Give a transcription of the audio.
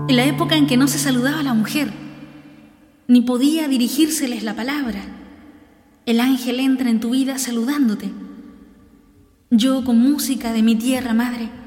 en la época en que no se saludaba a la mujer, ni podía dirigírseles la palabra, el ángel entra en tu vida saludándote. Yo, con música de mi tierra madre,